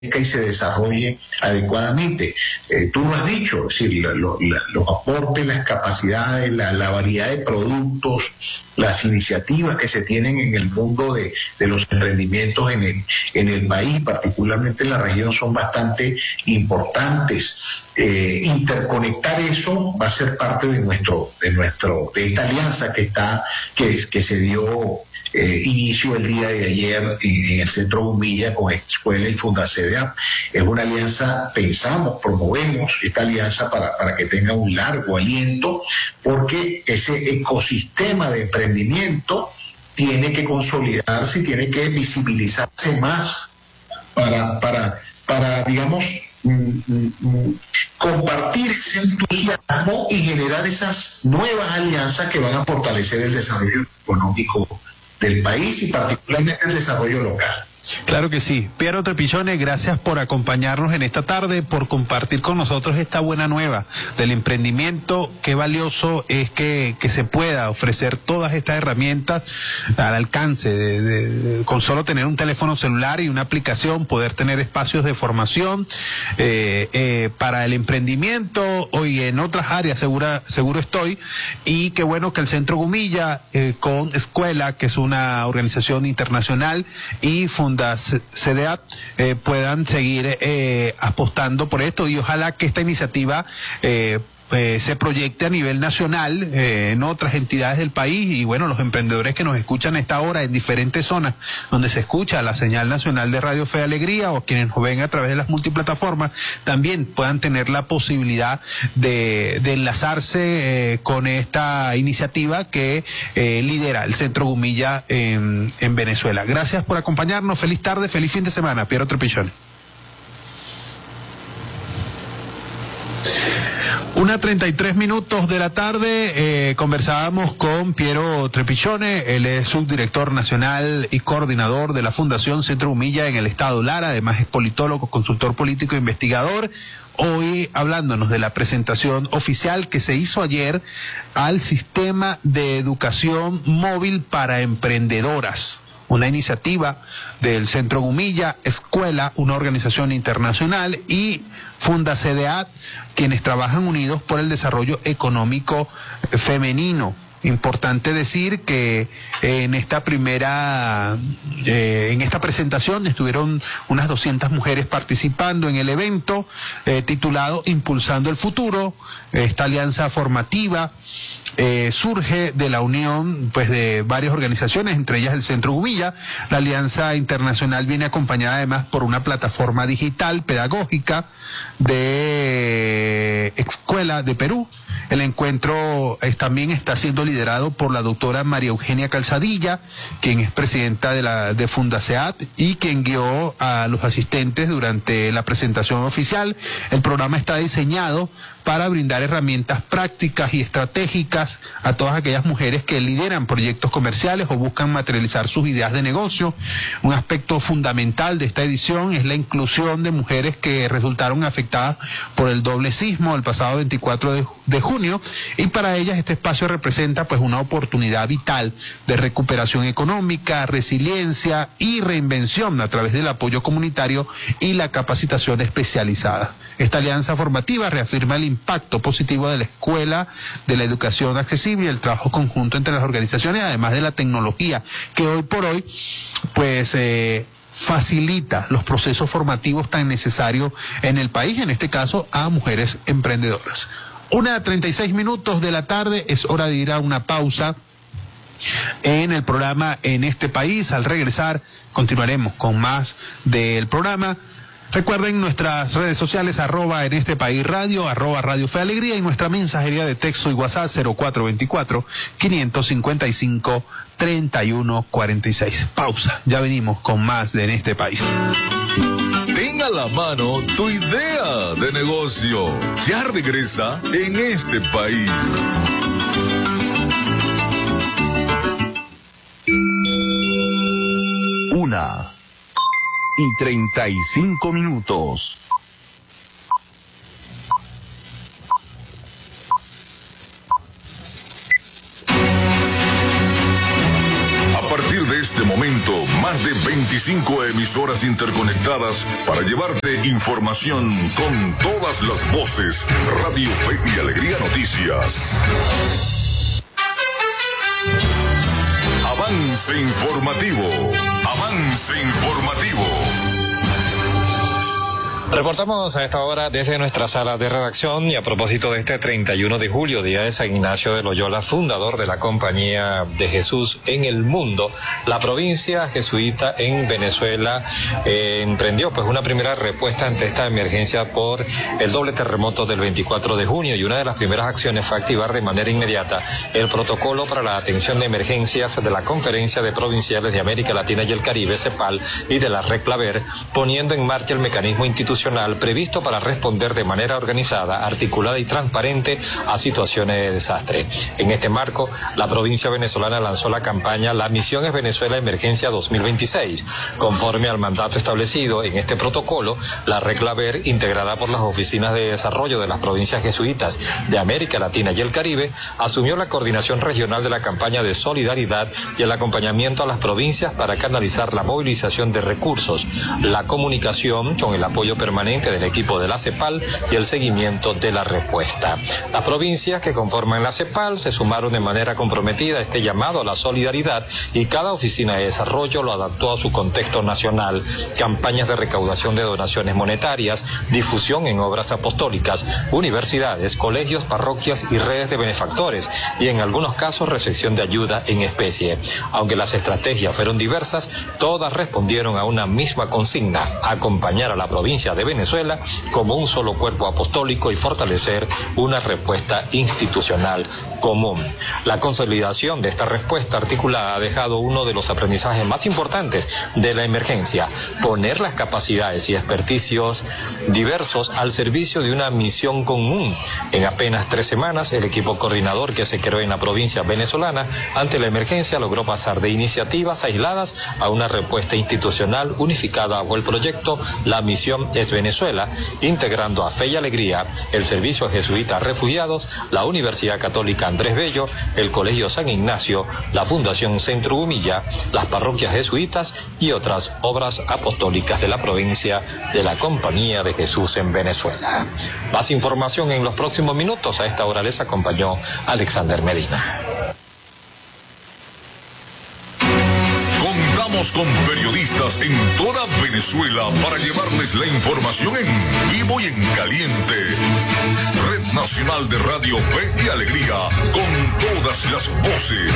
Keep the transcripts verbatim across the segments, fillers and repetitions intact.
y se desarrolle adecuadamente. Eh, tú lo has dicho, es decir, lo, lo, los aportes, las capacidades, la, la variedad de productos, las iniciativas que se tienen en el mundo de, de los emprendimientos en el, en el país, particularmente en la región, son bastante importantes. Eh, interconectar eso va a ser parte de nuestro, de nuestro, de esta alianza que está, que, que se dio eh, inicio el día de ayer en, en el Centro Gumilla con Escuela y Fundacedea. Es una alianza, pensamos, promovemos esta alianza para, para que tenga un largo aliento, porque ese ecosistema de emprendimiento tiene que consolidarse y tiene que visibilizarse más para, para, para digamos, compartir ese entusiasmo y generar esas nuevas alianzas que van a fortalecer el desarrollo económico del país y particularmente el desarrollo local. Claro que sí. Piero Trepicciones, gracias por acompañarnos en esta tarde, por compartir con nosotros esta buena nueva del emprendimiento. Qué valioso es que, que se pueda ofrecer todas estas herramientas al alcance, de, de, de, con solo tener un teléfono celular y una aplicación, poder tener espacios de formación eh, eh, para el emprendimiento hoy en otras áreas, segura, seguro estoy. Y qué bueno que el Centro Gumilla, eh, con Escuela, que es una organización internacional, y Funda C D A, eh, puedan seguir eh, apostando por esto, y ojalá que esta iniciativa eh, eh, se proyecte a nivel nacional eh, en otras entidades del país, y bueno, los emprendedores que nos escuchan a esta hora en diferentes zonas donde se escucha la señal nacional de Radio Fe y Alegría, o quienes nos ven a través de las multiplataformas, también puedan tener la posibilidad de, de enlazarse eh, con esta iniciativa que eh, lidera el Centro Gumilla en, en Venezuela. Gracias por acompañarnos, feliz tarde, feliz fin de semana. Piero Trepicciones. Una treinta y tres minutos de la tarde, eh, conversábamos con Piero Trepicciones, él es subdirector nacional y coordinador de la Fundación Centro Gumilla en el estado Lara, además es politólogo, consultor político e investigador. Hoy hablándonos de la presentación oficial que se hizo ayer al Sistema de Educación Móvil para Emprendedoras, una iniciativa del Centro Gumilla, Escuela, una organización internacional, y Funda C D A, quienes trabajan unidos por el desarrollo económico femenino. Importante decir que eh, en esta primera, eh, en esta presentación estuvieron unas doscientas mujeres participando en el evento eh, titulado Impulsando el Futuro. Esta alianza formativa eh, surge de la unión pues de varias organizaciones, entre ellas el Centro Gumilla. La alianza internacional viene acompañada además por una plataforma digital pedagógica de Escuela de Perú. El encuentro es, también está siendo liderado por la doctora María Eugenia Calzadilla, quien es presidenta de la de Fundaceat y quien guió a los asistentes durante la presentación oficial. El programa está diseñado para brindar herramientas prácticas y estratégicas a todas aquellas mujeres que lideran proyectos comerciales o buscan materializar sus ideas de negocio. Un aspecto fundamental de esta edición es la inclusión de mujeres que resultaron afectadas por el doble sismo el pasado veinticuatro de junio, y para ellas este espacio representa pues una oportunidad vital de recuperación económica, resiliencia y reinvención a través del apoyo comunitario y la capacitación especializada. Esta alianza formativa reafirma el impacto positivo de la escuela, de la educación accesible y el trabajo conjunto entre las organizaciones, además de la tecnología que hoy por hoy pues eh, facilita los procesos formativos tan necesarios en el país, en este caso a mujeres emprendedoras. Una treinta y seis minutos de la tarde, es hora de ir a una pausa en el programa En este País. Al regresar continuaremos con más del programa. Recuerden nuestras redes sociales, arroba en este país radio, arroba Radio Fe Alegría, y nuestra mensajería de texto y WhatsApp cero cuatro veinticuatro, quinientos cincuenta y cinco, treinta y uno cuarenta y seis. Pausa, ya venimos con más de En este País. Ten a la mano tu idea de negocio. Ya regresa En este País. Una y treinta y cinco minutos. A partir de este momento momento, más de veinticinco emisoras interconectadas para llevarte información con todas las voces. Radio Fe y Alegría Noticias. Avance informativo. Avance informativo. Reportamos a esta hora desde nuestra sala de redacción y a propósito de este treinta y uno de julio, día de San Ignacio de Loyola, fundador de la Compañía de Jesús en el mundo, la provincia jesuita en Venezuela eh, emprendió pues una primera respuesta ante esta emergencia por el doble terremoto del veinticuatro de junio, y una de las primeras acciones fue activar de manera inmediata el protocolo para la atención de emergencias de la Conferencia de Provinciales de América Latina y el Caribe, CEPAL, y de la Red Claver, poniendo en marcha el mecanismo institucional previsto para responder de manera organizada, articulada y transparente a situaciones de desastre. En este marco, la provincia venezolana lanzó la campaña La Misión es Venezuela Emergencia dos mil veintiséis. Conforme al mandato establecido en este protocolo, la Red Claver, integrada por las oficinas de desarrollo de las provincias jesuitas de América Latina y el Caribe, asumió la coordinación regional de la campaña de solidaridad y el acompañamiento a las provincias para canalizar la movilización de recursos, la comunicación con el apoyo permanente permanente del equipo de la CEPAL y el seguimiento de la respuesta. Las provincias que conforman la CEPAL se sumaron de manera comprometida a este llamado a la solidaridad, y cada oficina de desarrollo lo adaptó a su contexto nacional. Campañas de recaudación de donaciones monetarias, difusión en obras apostólicas, universidades, colegios, parroquias y redes de benefactores, y en algunos casos recepción de ayuda en especie. Aunque las estrategias fueron diversas, todas respondieron a una misma consigna: acompañar a la provincia de Venezuela como un solo cuerpo apostólico y fortalecer una respuesta institucional común. La consolidación de esta respuesta articulada ha dejado uno de los aprendizajes más importantes de la emergencia: poner las capacidades y experticios diversos al servicio de una misión común. En apenas tres semanas, el equipo coordinador que se creó en la provincia venezolana ante la emergencia logró pasar de iniciativas aisladas a una respuesta institucional unificada bajo el proyecto La Misión es Venezuela, integrando a Fe y Alegría, el Servicio Jesuita a Refugiados, la Universidad Católica Andrés Bello, el Colegio San Ignacio, la Fundación Centro Humilla, las parroquias jesuitas y otras obras apostólicas de la provincia de la Compañía de Jesús en Venezuela. Más información en los próximos minutos. A esta hora les acompañó Alexander Medina. Contamos con periodistas en toda Venezuela para llevarles la información en vivo y en caliente. Red Nacional de Radio Fe y Alegría, con todas las voces.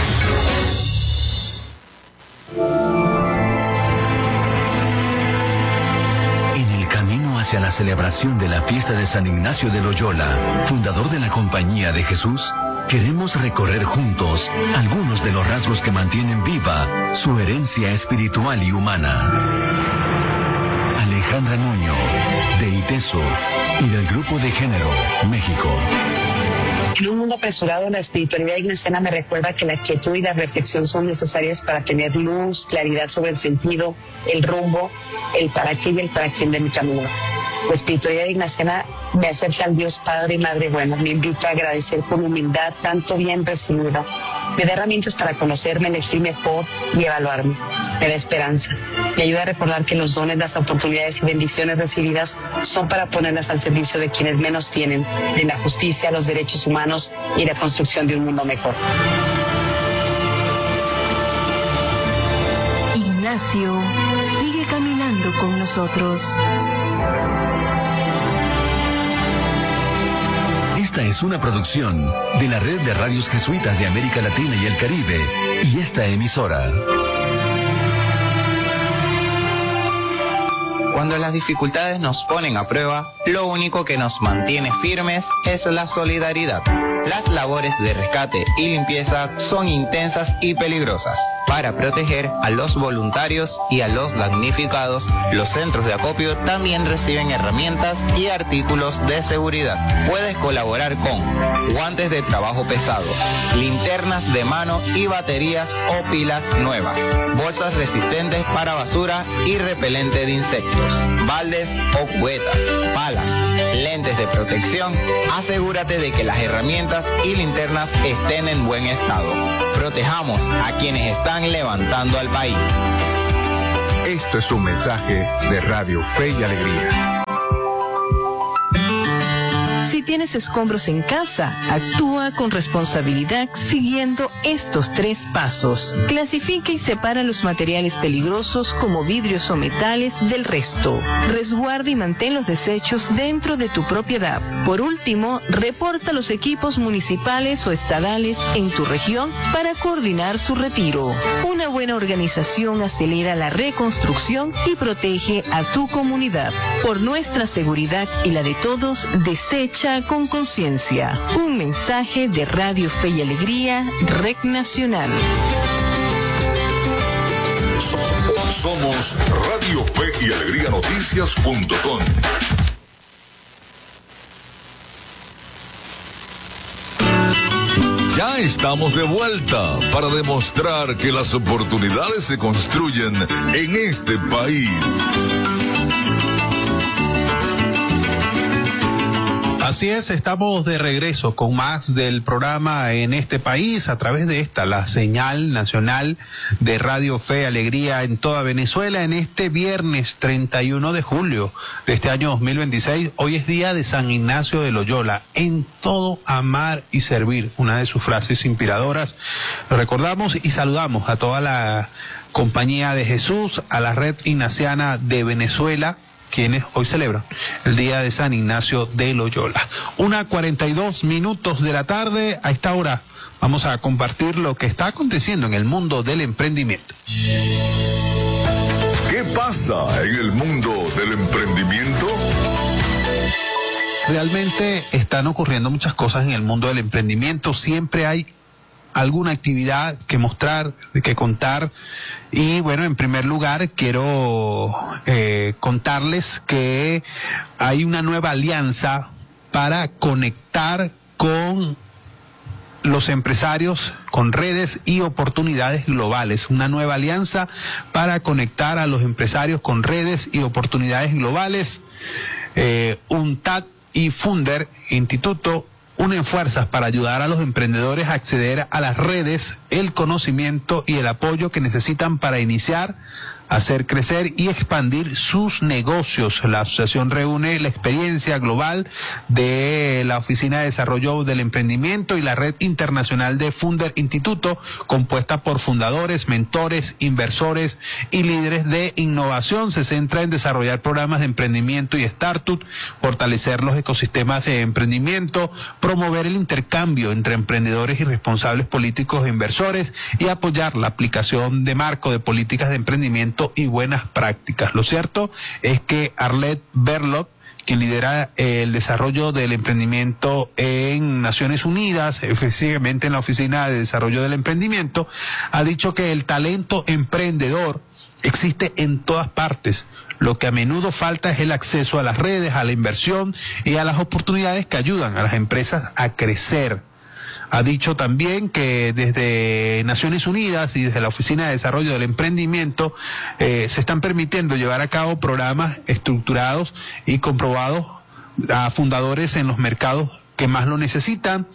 En el camino hacia la celebración de la fiesta de San Ignacio de Loyola, fundador de la Compañía de Jesús, queremos recorrer juntos algunos de los rasgos que mantienen viva su herencia espiritual y humana. Alejandra Nuño, de ITESO y del Grupo de Género, México. En un mundo apresurado, la espiritualidad ignaciana me recuerda que la quietud y la reflexión son necesarias para tener luz, claridad sobre el sentido, el rumbo, el para qué y el para quién de mi camino. La espiritualidad ignaciana me acerca al Dios Padre y Madre Buena, me invita a agradecer con humildad tanto bien recibido, me da herramientas para conocerme, elegir mejor y evaluarme, me da esperanza, me ayuda a recordar que los dones, las oportunidades y bendiciones recibidas son para ponerlas al servicio de quienes menos tienen, de la justicia, los derechos humanos y la construcción de un mundo mejor. Ignacio sigue caminando con nosotros. Esta es una producción de la Red de Radios Jesuitas de América Latina y el Caribe y esta emisora. Cuando las dificultades nos ponen a prueba, lo único que nos mantiene firmes es la solidaridad. Las labores de rescate y limpieza son intensas y peligrosas. Para proteger a los voluntarios y a los damnificados, los centros de acopio también reciben herramientas y artículos de seguridad. Puedes colaborar con guantes de trabajo pesado, linternas de mano y baterías o pilas nuevas, bolsas resistentes para basura y repelente de insectos, baldes o cubetas, palas, lentes de protección. Asegúrate de que las herramientas postas y linternas estén en buen estado. Protejamos a quienes están levantando al país. Esto es un mensaje de Radio Fe y Alegría. Si tienes escombros en casa, actúa con responsabilidad siguiendo estos tres pasos. Clasifica y separa los materiales peligrosos como vidrios o metales del resto. Resguarda y mantén los desechos dentro de tu propiedad. Por último, reporta los equipos municipales o estadales en tu región para coordinar su retiro. Una buena organización acelera la reconstrucción y protege a tu comunidad. Por nuestra seguridad y la de todos, desecha con conciencia. Un mensaje de Radio Fe y Alegría, Red Nacional. Somos Radio Fe y Alegría Noticias punto com. Ya estamos de vuelta para demostrar que las oportunidades se construyen en este país. Así es, estamos de regreso con más del programa en este país a través de esta, la señal nacional de Radio Fe Alegría en toda Venezuela en este viernes treinta y uno de julio de este año dos mil veintiséis. Hoy es día de San Ignacio de Loyola, en todo amar y servir, una de sus frases inspiradoras. Lo recordamos y saludamos a toda la Compañía de Jesús, a la Red Ignaciana de Venezuela, quienes hoy celebran el día de San Ignacio de Loyola. Una cuarenta y dos minutos de la tarde. A esta hora vamos a compartir lo que está aconteciendo en el mundo del emprendimiento. ¿Qué pasa en el mundo del emprendimiento? Realmente están ocurriendo muchas cosas en el mundo del emprendimiento. Siempre hay alguna actividad que mostrar, que contar. Y bueno, en primer lugar quiero eh, contarles que hay una nueva alianza para conectar con los empresarios con redes y oportunidades globales. Una nueva alianza para conectar a los empresarios con redes y oportunidades globales. Eh, UNTAD y Funder, Instituto, unen fuerzas para ayudar a los emprendedores a acceder a las redes, el conocimiento y el apoyo que necesitan para iniciar, hacer crecer y expandir sus negocios. La asociación reúne la experiencia global de la Oficina de Desarrollo del Emprendimiento y la Red Internacional de Funder Instituto, compuesta por fundadores, mentores, inversores y líderes de innovación. Se centra en desarrollar programas de emprendimiento y startup, fortalecer los ecosistemas de emprendimiento, promover el intercambio entre emprendedores y responsables políticos e inversores y apoyar la aplicación de marco de políticas de emprendimiento y buenas prácticas. Lo cierto es que Arlette Berlot, quien lidera el desarrollo del emprendimiento en Naciones Unidas, específicamente en la Oficina de Desarrollo del Emprendimiento, ha dicho que el talento emprendedor existe en todas partes. Lo que a menudo falta es el acceso a las redes, a la inversión y a las oportunidades que ayudan a las empresas a crecer. Ha dicho también que desde Naciones Unidas y desde la Oficina de Desarrollo del Emprendimiento eh, se están permitiendo llevar a cabo programas estructurados y comprobados a fundadores en los mercados que más lo necesitan.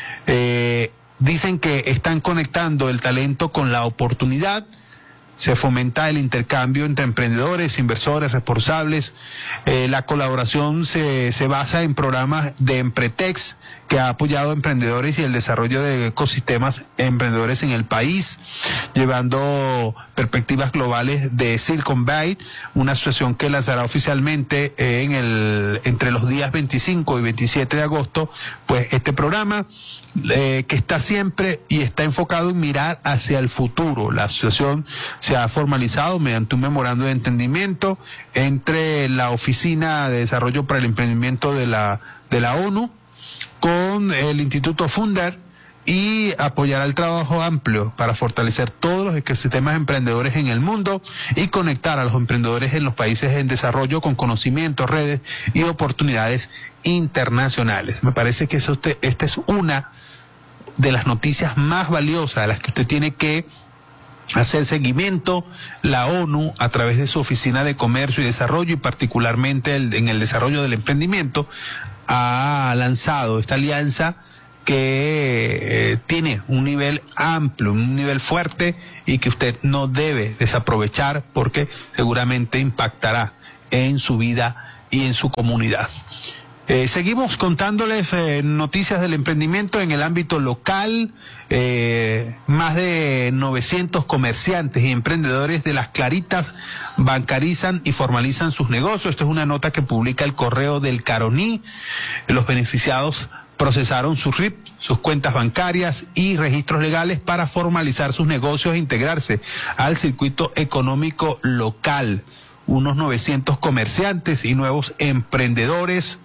Eh, dicen que están conectando el talento con la oportunidad. Se fomenta el intercambio entre emprendedores, inversores, responsables. Eh, la colaboración se, se basa en programas de Empretex, que ha apoyado a emprendedores y el desarrollo de ecosistemas emprendedores en el país, llevando perspectivas globales de Silicon Valley, una asociación que lanzará oficialmente en el entre los días veinticinco y veintisiete de agosto, pues este programa eh, que está siempre y está enfocado en mirar hacia el futuro. La asociación se ha formalizado mediante un memorando de entendimiento entre la Oficina de Desarrollo para el Emprendimiento de la de la ONU con el Instituto Funder y apoyará el trabajo amplio para fortalecer todos los ecosistemas emprendedores en el mundo y conectar a los emprendedores en los países en desarrollo con conocimiento, redes y oportunidades internacionales. Me parece que eso usted, esta es una de las noticias más valiosas a las que usted tiene que hacer seguimiento. La ONU, a través de su Oficina de Comercio y Desarrollo y particularmente el, en el desarrollo del emprendimiento, ha lanzado esta alianza que eh, tiene un nivel amplio, un nivel fuerte y que usted no debe desaprovechar porque seguramente impactará en su vida y en su comunidad. Eh, seguimos contándoles eh, noticias del emprendimiento en el ámbito local. Eh, más de novecientos comerciantes y emprendedores de Las Claritas bancarizan y formalizan sus negocios. Esto es una nota que publica el Correo del Caroní. Los beneficiados procesaron su R I P, sus cuentas bancarias y registros legales para formalizar sus negocios e integrarse al circuito económico local. Unos novecientos comerciantes y nuevos emprendedores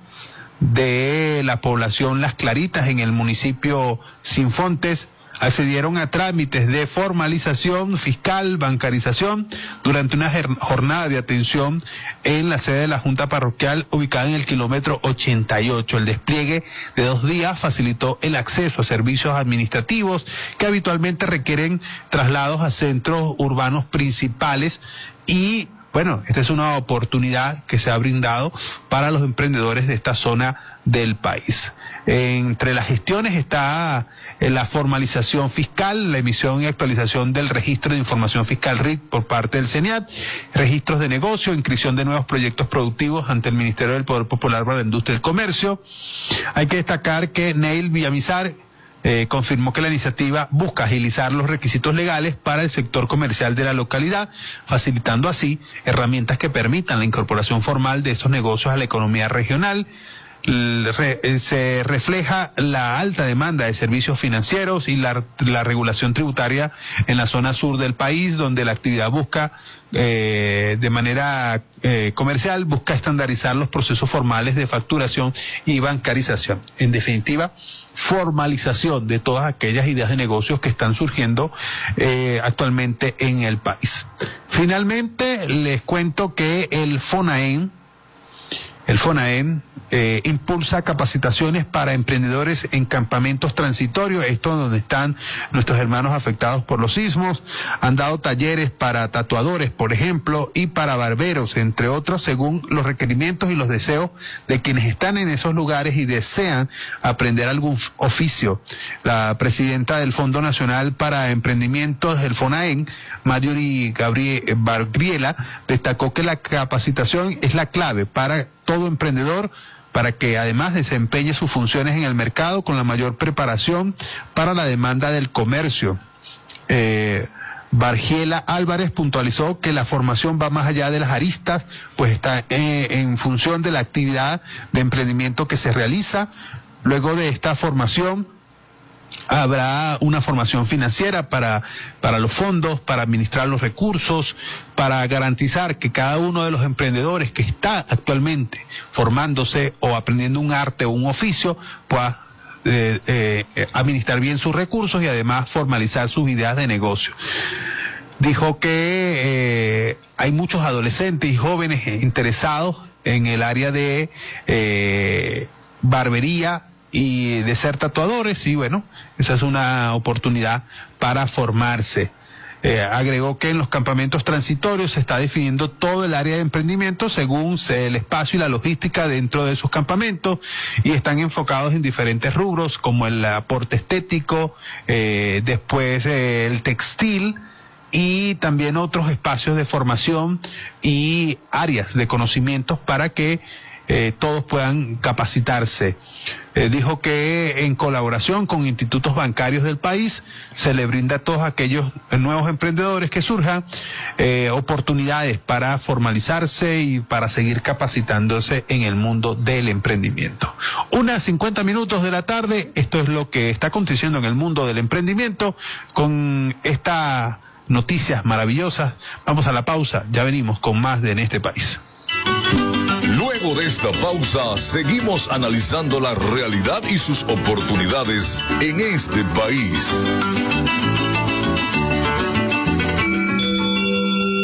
de la población Las Claritas en el municipio Sinfontes accedieron a trámites de formalización fiscal, bancarización, durante una jornada de atención en la sede de la Junta Parroquial ubicada en el kilómetro ochenta y ocho. El despliegue de dos días facilitó el acceso a servicios administrativos que habitualmente requieren traslados a centros urbanos principales y bueno, esta es una oportunidad que se ha brindado para los emprendedores de esta zona del país. Entre las gestiones está la formalización fiscal, la emisión y actualización del registro de información fiscal R I C por parte del CENIAT, registros de negocio, inscripción de nuevos proyectos productivos ante el Ministerio del Poder Popular para la Industria y el Comercio. Hay que destacar que Neil Villamizar Eh, confirmó que la iniciativa busca agilizar los requisitos legales para el sector comercial de la localidad, facilitando así herramientas que permitan la incorporación formal de estos negocios a la economía regional. Re, se refleja la alta demanda de servicios financieros y la, la regulación tributaria en la zona sur del país, donde la actividad busca eh, de manera eh, comercial, busca estandarizar los procesos formales de facturación y bancarización. En definitiva, formalización de todas aquellas ideas de negocios que están surgiendo eh, actualmente en el país. Finalmente, les cuento que el FONAEN, el FONAEN eh, impulsa capacitaciones para emprendedores en campamentos transitorios, esto donde están nuestros hermanos afectados por los sismos. Han dado talleres para tatuadores, por ejemplo, y para barberos, entre otros, según los requerimientos y los deseos de quienes están en esos lugares y desean aprender algún oficio. La presidenta del Fondo Nacional para Emprendimientos, el FONAEN, Marjorie Gabriela, destacó que la capacitación es la clave para todo emprendedor, para que además desempeñe sus funciones en el mercado con la mayor preparación para la demanda del comercio. Eh, Bargiela Álvarez puntualizó que la formación va más allá de las aristas, pues está eh, en función de la actividad de emprendimiento que se realiza. Luego de esta formación habrá una formación financiera para, para los fondos, para administrar los recursos, para garantizar que cada uno de los emprendedores que está actualmente formándose o aprendiendo un arte o un oficio pueda eh, eh, administrar bien sus recursos y además formalizar sus ideas de negocio. Dijo que eh, hay muchos adolescentes y jóvenes interesados en el área de eh, barbería y de ser tatuadores, y bueno, esa es una oportunidad para formarse. Eh, agregó que en los campamentos transitorios se está definiendo todo el área de emprendimiento según el espacio y la logística dentro de esos campamentos, y están enfocados en diferentes rubros como el aporte estético, eh, después eh, el textil, y también otros espacios de formación y áreas de conocimientos para que Eh, todos puedan capacitarse. Eh, dijo que en colaboración con institutos bancarios del país se le brinda a todos aquellos nuevos emprendedores que surjan eh, oportunidades para formalizarse y para seguir capacitándose en el mundo del emprendimiento. Unas cincuenta minutos de la tarde, esto es lo que está aconteciendo en el mundo del emprendimiento con estas noticias maravillosas. Vamos a la pausa, ya venimos con más de En este país. Luego de esta pausa, seguimos analizando la realidad y sus oportunidades en este país.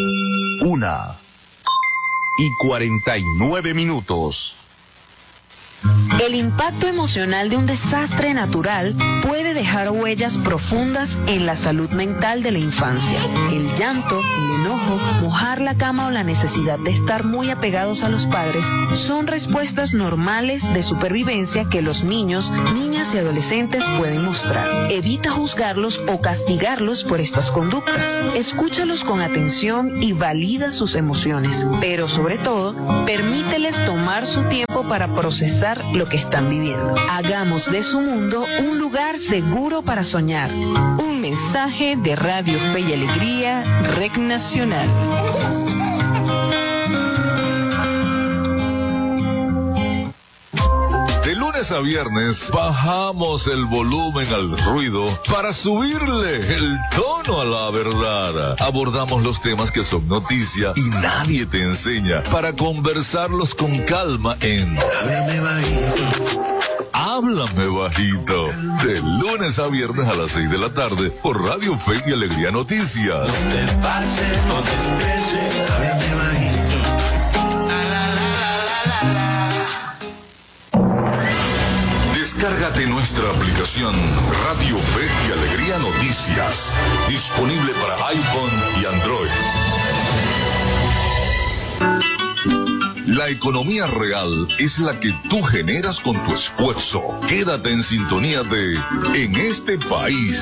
Una y cuarenta y nueve minutos. El impacto emocional de un desastre natural puede dejar huellas profundas en la salud mental de la infancia. El llanto, el enojo, mojar la cama o la necesidad de estar muy apegados a los padres son respuestas normales de supervivencia que los niños, niñas y adolescentes pueden mostrar. Evita juzgarlos o castigarlos por estas conductas. Escúchalos con atención y valida sus emociones, pero sobre todo, permíteles tomar su tiempo para procesar lo que están viviendo. Hagamos de su mundo un lugar seguro para soñar. Un mensaje de Radio Fe y Alegría, Red Nacional. De lunes a viernes bajamos el volumen al ruido para subirle el tono a la verdad. Abordamos los temas que son noticia y nadie te enseña para conversarlos con calma en Háblame Bajito. Háblame Bajito. De lunes a viernes a las seis de la tarde por Radio Fe y Alegría Noticias. No te pases, no te estreses. Háblame Bajito. Descárgate nuestra aplicación Radio Fe y Alegría Noticias, disponible para iPhone y Android. La economía real es la que tú generas con tu esfuerzo. Quédate en sintonía de En este país.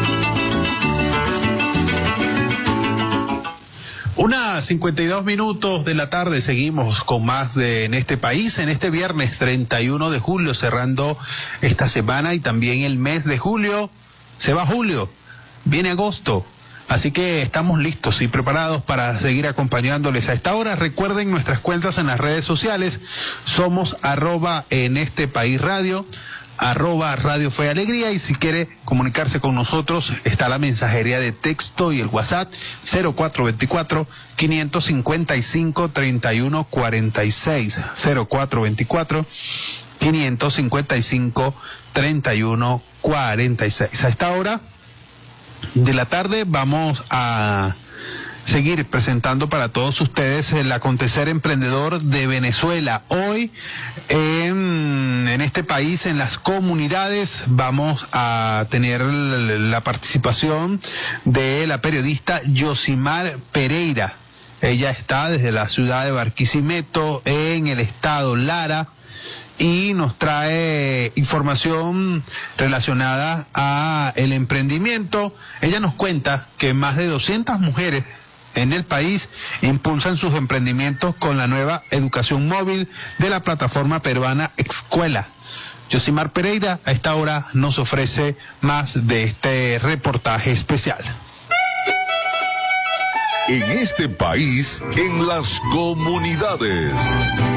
Una cincuenta y dos minutos de la tarde, seguimos con más de En este país, en este viernes treinta y uno de julio, cerrando esta semana y también el mes de julio. Se va julio, viene agosto, así que estamos listos y preparados para seguir acompañándoles a esta hora. Recuerden nuestras cuentas en las redes sociales, somos arroba en este país radio, arroba Radio Fe y Alegría, y si quiere comunicarse con nosotros está la mensajería de texto y el WhatsApp cero cuatro veinticuatro, quinientos cincuenta y cinco, treinta y uno cuarenta y seis, cero cuatro veinticuatro, quinientos cincuenta y cinco, treinta y uno cuarenta y seis. A esta hora de la tarde vamos a seguir presentando para todos ustedes el acontecer emprendedor de Venezuela. Hoy en, en este país, en las comunidades, vamos a tener la participación de la periodista Yosimar Pereira. Ella está desde la ciudad de Barquisimeto, en el estado Lara, y nos trae información relacionada a el emprendimiento. Ella nos cuenta que más de doscientas mujeres en el país impulsan sus emprendimientos con la nueva educación móvil de la plataforma peruana Escuela. Yosimar Pereira a esta hora nos ofrece más de este reportaje especial. En este país, en las comunidades.